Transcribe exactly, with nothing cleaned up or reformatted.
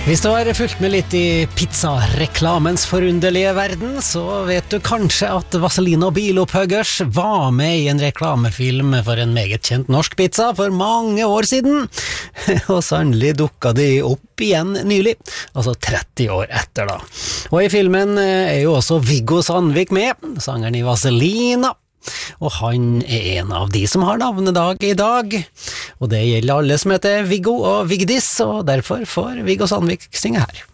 Hvis du har fulgt med litt i pizzareklamens forunderlige verden, så vet du kanskje at Vaseline og Bilopphøggers var med i en reklamefilm for en meget kjent norsk pizza for mange år siden. Og sannelig dukket de opp igjen nylig, altså tretti år etter da. Og i filmen er jo også Viggo Sandvik med, sangeren i Vaselina. Og han er en av de som har navnedag i dag, og det gjelder alle som heter Viggo og Vigdis, og derfor får Viggo Sandvik synge her.